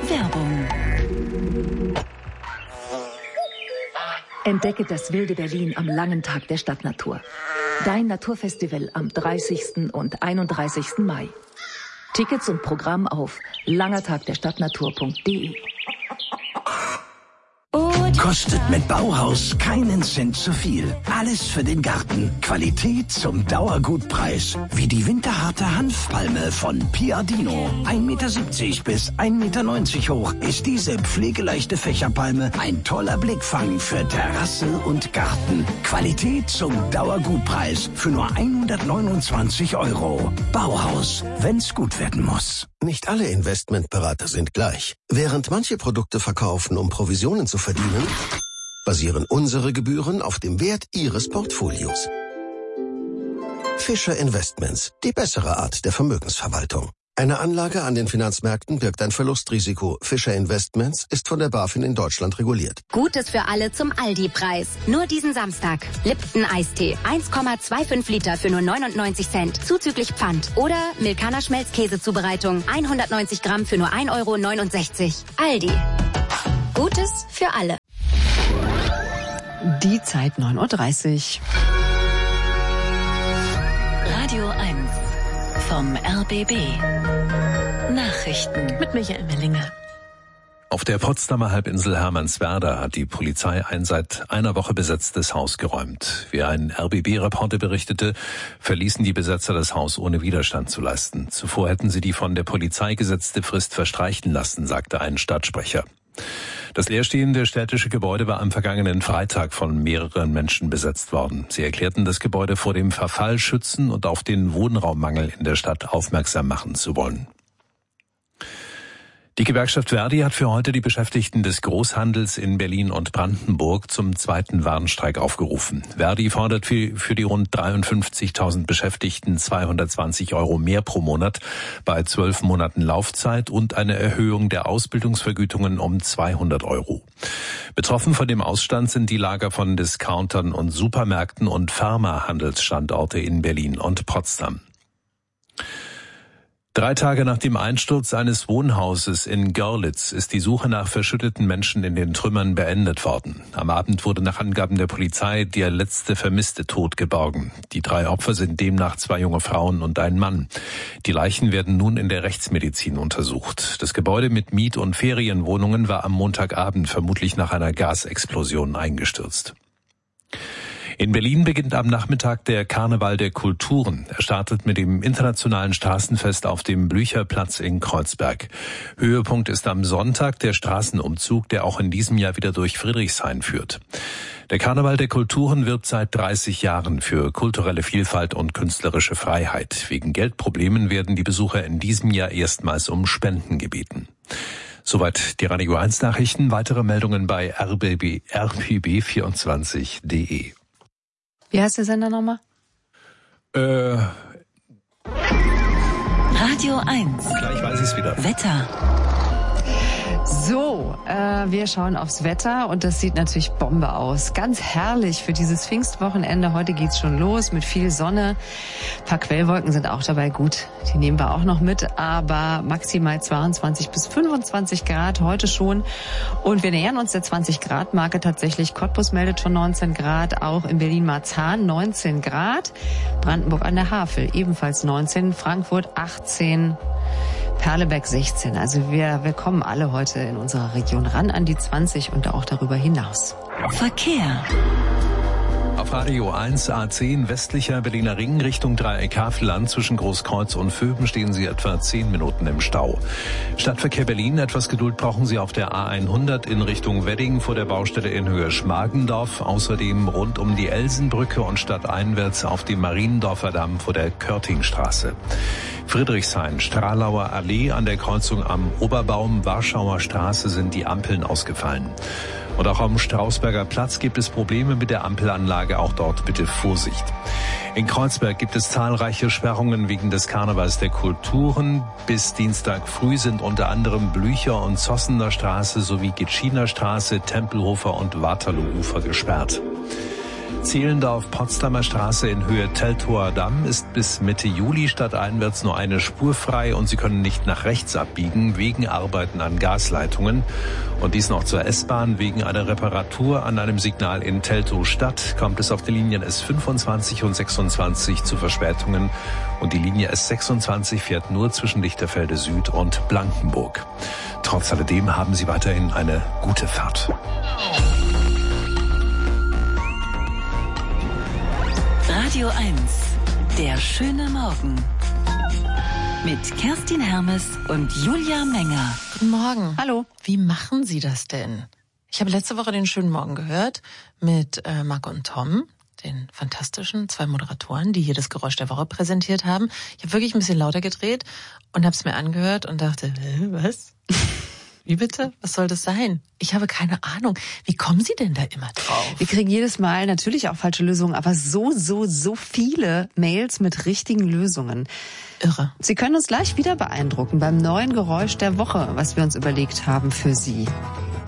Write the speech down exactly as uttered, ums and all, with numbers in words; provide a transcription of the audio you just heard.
Werbung. Entdecke das wilde Berlin am langen Tag der Stadtnatur. Dein Naturfestival am dreißigsten und einunddreißigsten Mai. Tickets und Programm auf langertagderstadtnatur punkt de. Kostet mit Bauhaus keinen Cent zu viel. Alles für den Garten. Qualität zum Dauergutpreis. Wie die winterharte Hanfpalme von Piadino. ein Meter siebzig bis ein Meter neunzig hoch ist diese pflegeleichte Fächerpalme ein toller Blickfang für Terrasse und Garten. Qualität zum Dauergutpreis für nur hundertneunundzwanzig Euro. Bauhaus, wenn's gut werden muss. Nicht alle Investmentberater sind gleich. Während manche Produkte verkaufen, um Provisionen zu verdienen, basieren unsere Gebühren auf dem Wert Ihres Portfolios. Fischer Investments, die bessere Art der Vermögensverwaltung. Eine Anlage an den Finanzmärkten birgt ein Verlustrisiko. Fischer Investments ist von der BaFin in Deutschland reguliert. Gutes für alle zum Aldi-Preis. Nur diesen Samstag. Lipton Eistee. eins Komma fünfundzwanzig Liter für nur neunundneunzig Cent. Zuzüglich Pfand. Oder Milkaner Schmelzkäsezubereitung. hundertneunzig Gramm für nur ein Euro neunundsechzig. Aldi. Gutes für alle. Die Zeit neun Uhr dreißig. Radio eins vom R B B. Nachrichten mit Michael Mellinger. Auf der Potsdamer Halbinsel Hermannswerder hat die Polizei ein seit einer Woche besetztes Haus geräumt. Wie ein R B B-Reporter berichtete, verließen die Besetzer das Haus ohne Widerstand zu leisten. Zuvor hätten sie die von der Polizei gesetzte Frist verstreichen lassen, sagte ein Stadtsprecher. Das leerstehende städtische Gebäude war am vergangenen Freitag von mehreren Menschen besetzt worden. Sie erklärten, das Gebäude vor dem Verfall schützen und auf den Wohnraummangel in der Stadt aufmerksam machen zu wollen. Die Gewerkschaft Verdi hat für heute die Beschäftigten des Großhandels in Berlin und Brandenburg zum zweiten Warnstreik aufgerufen. Verdi fordert für, für die rund dreiundfünfzigtausend Beschäftigten zweihundertzwanzig Euro mehr pro Monat bei zwölf Monaten Laufzeit und eine Erhöhung der Ausbildungsvergütungen um zweihundert Euro. Betroffen von dem Ausstand sind die Lager von Discountern und Supermärkten und Pharmahandelsstandorte in Berlin und Potsdam. Drei Tage nach dem Einsturz eines Wohnhauses in Görlitz ist die Suche nach verschütteten Menschen in den Trümmern beendet worden. Am Abend wurde nach Angaben der Polizei der letzte Vermisste tot geborgen. Die drei Opfer sind demnach zwei junge Frauen und ein Mann. Die Leichen werden nun in der Rechtsmedizin untersucht. Das Gebäude mit Miet- und Ferienwohnungen war am Montagabend vermutlich nach einer Gasexplosion eingestürzt. In Berlin beginnt am Nachmittag der Karneval der Kulturen. Er startet mit dem internationalen Straßenfest auf dem Blücherplatz in Kreuzberg. Höhepunkt ist am Sonntag der Straßenumzug, der auch in diesem Jahr wieder durch Friedrichshain führt. Der Karneval der Kulturen wirbt seit dreißig Jahren für kulturelle Vielfalt und künstlerische Freiheit. Wegen Geldproblemen werden die Besucher in diesem Jahr erstmals um Spenden gebeten. Soweit die Radio eins Nachrichten. Weitere Meldungen bei r b b r b b vierundzwanzig punkt de. Wie heißt der Sender nochmal? Äh. Radio eins. Gleich weiß ich es wieder. Wetter. So, äh, wir schauen aufs Wetter und das sieht natürlich Bombe aus. Ganz herrlich für dieses Pfingstwochenende. Heute geht's schon los mit viel Sonne. Ein paar Quellwolken sind auch dabei. Gut, die nehmen wir auch noch mit. Aber maximal zweiundzwanzig bis fünfundzwanzig Grad heute schon. Und wir nähern uns der zwanzig Grad Marke tatsächlich. Cottbus meldet schon neunzehn Grad. Auch in Berlin-Marzahn neunzehn Grad. Brandenburg an der Havel ebenfalls neunzehn. Frankfurt achtzehn. Perleberg sechzehn. Also wir, wir kommen alle heute in unserer Region ran an die zwanzig und auch darüber hinaus. Verkehr. Auf Radio eins A zehn westlicher Berliner Ring Richtung Dreieck Havelland zwischen Großkreuz und Vöben stehen Sie etwa zehn Minuten im Stau. Stadtverkehr Berlin, etwas Geduld brauchen Sie auf der A hundert in Richtung Wedding vor der Baustelle in Höhe Schmargendorf. Außerdem rund um die Elsenbrücke und stadteinwärts auf dem Mariendorfer Damm vor der Körtingstraße. Friedrichshain, Stralauer Allee an der Kreuzung am Oberbaum, Warschauer Straße sind die Ampeln ausgefallen. Und auch am Strausberger Platz gibt es Probleme mit der Ampelanlage, auch dort bitte Vorsicht. In Kreuzberg gibt es zahlreiche Sperrungen wegen des Karnevals der Kulturen. Bis Dienstag früh sind unter anderem Blücher- und Zossener Straße sowie Gitschiner Straße, Tempelhofer und Waterloo-Ufer gesperrt. Zehlendorf-Potsdamer Straße in Höhe Teltower Damm ist bis Mitte Juli stadteinwärts nur eine Spur frei und Sie können nicht nach rechts abbiegen wegen Arbeiten an Gasleitungen. Und dies noch zur S-Bahn. Wegen einer Reparatur an einem Signal in Teltow-Stadt kommt es auf den Linien S fünfundzwanzig und sechsundzwanzig zu Verspätungen. Und die Linie S sechsundzwanzig fährt nur zwischen Lichterfelde Süd und Blankenburg. Trotz alledem haben Sie weiterhin eine gute Fahrt. Radio eins, der schöne Morgen. Mit Kerstin Hermes und Julia Menger. Guten Morgen. Hallo. Wie machen Sie das denn? Ich habe letzte Woche den schönen Morgen gehört mit äh, Marc und Tom, den fantastischen zwei Moderatoren, die hier das Geräusch der Woche präsentiert haben. Ich habe wirklich ein bisschen lauter gedreht und habe es mir angehört und dachte, äh, was? Wie bitte? Was soll das sein? Ich habe keine Ahnung. Wie kommen Sie denn da immer drauf? Wir kriegen jedes Mal natürlich auch falsche Lösungen, aber so, so, so viele Mails mit richtigen Lösungen. Irre. Sie können uns gleich wieder beeindrucken beim neuen Geräusch der Woche, was wir uns überlegt haben für Sie.